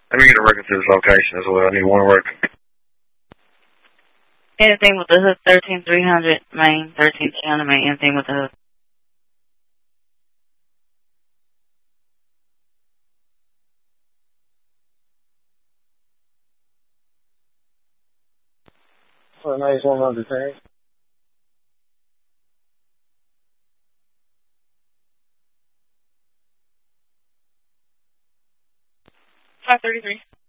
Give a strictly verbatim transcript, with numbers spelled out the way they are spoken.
Let me get a record to this location as well. I need one record. Anything with the hook, thirteen three hundred main, thirteen three hundred main, anything with the hook. Oh, nice one on the thing. five thirty-three.